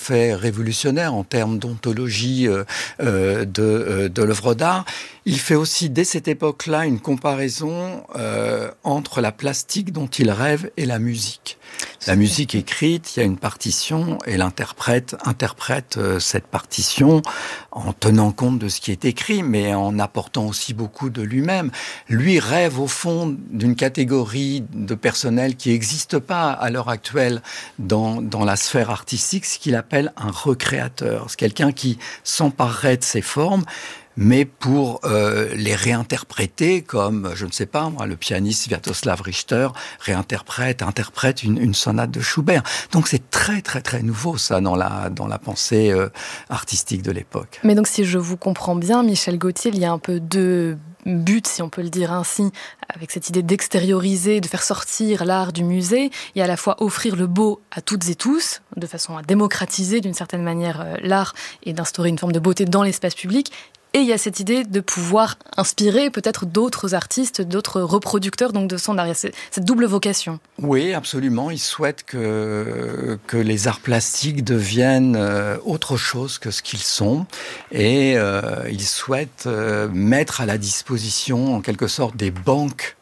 fait révolutionnaire en termes d'ontologie de l'œuvre d'art. Il fait aussi, dès cette époque-là, une comparaison entre la plastique dont il rêve et la musique. La musique écrite, il y a une partition et l'interprète interprète cette partition en tenant compte de ce qui est écrit, mais en apportant aussi beaucoup de lui-même. Lui rêve au fond d'une catégorie de personnel qui n'existe pas à l'heure actuelle dans la sphère artistique, ce qu'il appelle un recréateur. C'est quelqu'un qui s'emparerait de ses formes, mais pour les réinterpréter comme, je ne sais pas moi, le pianiste Sviatoslav Richter interprète une sonate de Schubert. Donc c'est très très très nouveau ça dans la pensée artistique de l'époque. Mais donc si je vous comprends bien, Michel Gauthier, il y a un peu deux buts, si on peut le dire ainsi, avec cette idée d'extérioriser, de faire sortir l'art du musée, et à la fois offrir le beau à toutes et tous, de façon à démocratiser d'une certaine manière l'art et d'instaurer une forme de beauté dans l'espace public. Et il y a cette idée de pouvoir inspirer peut-être d'autres artistes, d'autres reproducteurs donc de son art. Il y a cette double vocation. Oui, absolument. Il souhaite que les arts plastiques deviennent autre chose que ce qu'ils sont. Et il souhaite mettre à la disposition, en quelque sorte, des banques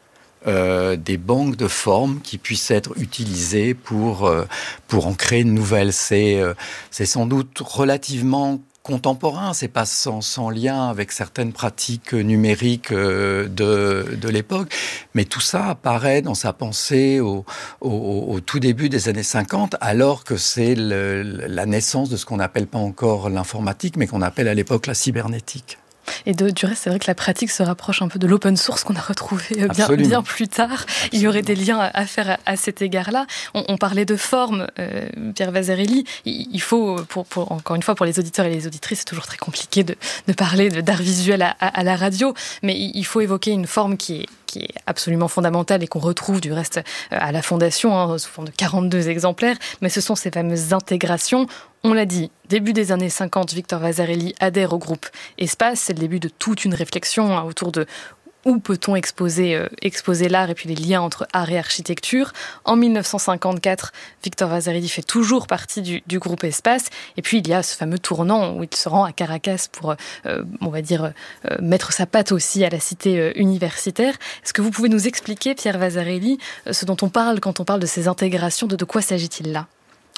de formes qui puissent être utilisées pour en créer de nouvelles. C'est sans doute relativement contemporain, c'est pas sans lien avec certaines pratiques numériques de l'époque, mais tout ça apparaît dans sa pensée au tout début des années 50, alors que c'est la naissance de ce qu'on n'appelle pas encore l'informatique, mais qu'on appelle à l'époque la cybernétique. Et du reste, c'est vrai que la pratique se rapproche un peu de l'open source qu'on a retrouvé bien plus tard. Absolument. Il y aurait des liens à faire à cet égard-là. On parlait de forme, Pierre Vasarely. Il faut, encore une fois, pour les auditeurs et les auditrices, c'est toujours très compliqué de parler d'art visuel à la radio, mais il faut évoquer une forme qui est absolument fondamentale et qu'on retrouve du reste à la Fondation, sous forme de 42 exemplaires, mais ce sont ces fameuses intégrations. On l'a dit, début des années 50, Victor Vasarely adhère au groupe Espace. C'est le début de toute une réflexion autour de où peut-on exposer l'art et puis les liens entre art et architecture. En 1954, Victor Vasarely fait toujours partie du groupe Espace. Et puis il y a ce fameux tournant où il se rend à Caracas pour, on va dire, mettre sa patte aussi à la cité universitaire. Est-ce que vous pouvez nous expliquer, Pierre Vasarely, ce dont on parle quand on parle de ces intégrations, de quoi s'agit-il là ?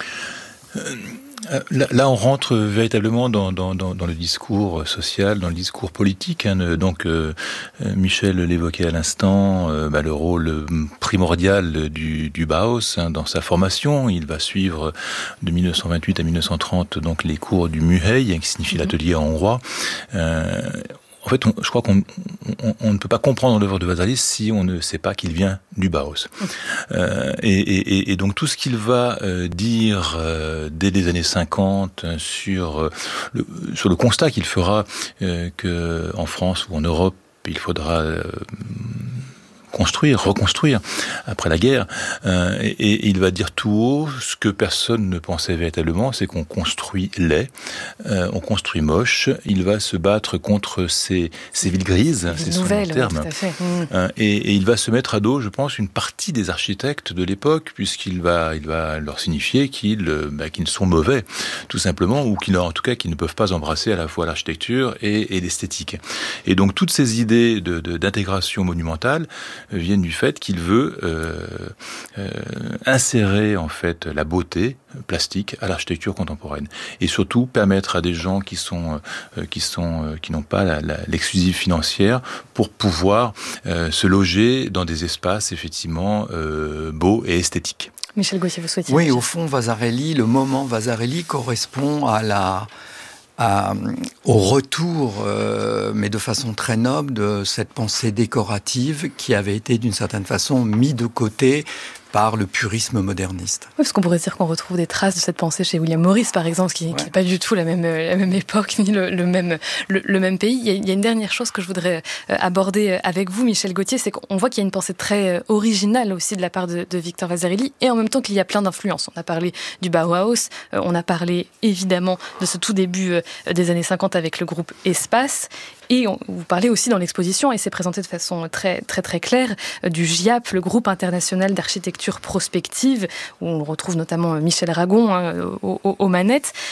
Là, on rentre véritablement dans le discours social, dans le discours politique. Donc, Michel l'évoquait à l'instant, le rôle primordial du Bauhaus dans sa formation. Il va suivre de 1928 à 1930 donc les cours du Műhely, qui signifie l'atelier en hongrois. En fait, je crois qu'on ne peut pas comprendre l'œuvre de Vasarely si on ne sait pas qu'il vient du Bauhaus. Et donc tout ce qu'il va dire dès les années 50 sur le constat qu'il fera que en France ou en Europe, il faudra reconstruire après la guerre, et il va dire tout haut ce que personne ne pensait véritablement, c'est qu'on construit laid, on construit moche. Il va se battre contre ces villes grises, c'est son terme, tout à fait. Et il va se mettre à dos, je pense, une partie des architectes de l'époque, puisqu'il va leur signifier qu'ils sont mauvais, tout simplement, ou en tout cas qu'ils ne peuvent pas embrasser à la fois l'architecture et l'esthétique. Et donc toutes ces idées d'intégration monumentale viennent du fait qu'il veut insérer en fait la beauté plastique à l'architecture contemporaine, et surtout permettre à des gens qui n'ont pas l'exclusive financière pour pouvoir se loger dans des espaces effectivement beaux et esthétiques. Michel Gauthier, vous souhaitez? Oui, au fond, Vasarely, le moment Vasarely correspond au retour, mais de façon très noble, de cette pensée décorative qui avait été d'une certaine façon mise de côté par le purisme moderniste. Oui, parce qu'on pourrait dire qu'on retrouve des traces de cette pensée chez William Morris, par exemple, qui n'est pas du tout la même époque, ni le même pays. Il y a une dernière chose que je voudrais aborder avec vous, Michel Gauthier, c'est qu'on voit qu'il y a une pensée très originale aussi de la part de Victor Vasarely, et en même temps qu'il y a plein d'influences. On a parlé du Bauhaus, on a parlé évidemment de ce tout début des années 50 avec le groupe Espace, et vous parlez aussi dans l'exposition, et c'est présenté de façon très, très, très claire, du GIAP, le groupe international d'architecture prospective, où on retrouve notamment Michel Ragon aux manettes.